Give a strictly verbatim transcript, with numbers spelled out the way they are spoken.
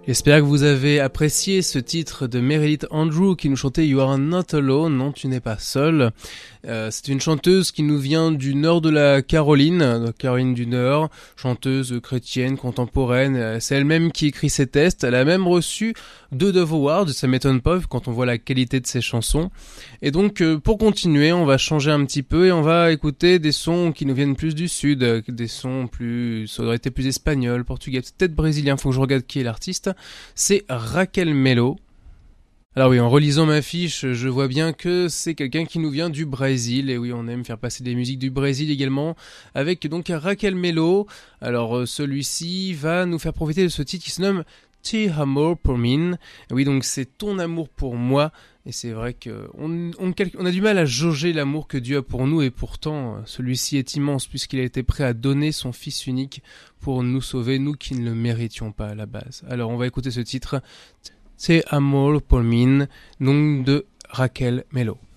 J'espère que vous avez apprécié ce titre de Meredith Andrew qui nous chantait You Are Not Alone, non tu n'es pas seul. Euh, c'est une chanteuse qui nous vient du nord de la Caroline, de Caroline du Nord, chanteuse chrétienne, contemporaine. C'est elle-même qui écrit ses textes. Elle a même reçu deux Dove Awards, ça m'étonne pas quand on voit la qualité de ses chansons. Et donc euh, pour continuer, on va changer un petit peu et on va écouter des sons qui nous viennent plus du sud, des sons plus, ça aurait été plus espagnol, portugais, peut-être brésilien, faut que je regarde qui est l'artiste. C'est Raquel Melo. Alors oui, en relisant ma fiche, je vois bien que c'est quelqu'un qui nous vient du Brésil. Et oui, on aime faire passer des musiques du Brésil également, avec donc Raquel Melo. Alors celui-ci va nous faire profiter de ce titre qui se nomme Ti Amor por Mim. Oui, donc c'est ton amour pour moi. Et c'est vrai qu'on on, on a du mal à jauger l'amour que Dieu a pour nous, et pourtant celui-ci est immense puisqu'il a été prêt à donner son Fils unique pour nous sauver, nous qui ne le méritions pas à la base. Alors on va écouter ce titre, Ti Amor por Mim, donc de Raquel Melo.